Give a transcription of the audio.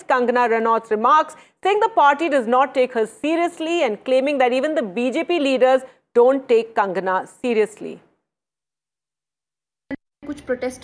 Kangana Ranaut's remarks, saying the party does not take her seriously and claiming that even the BJP leaders don't take Kangana seriously. कुछ protest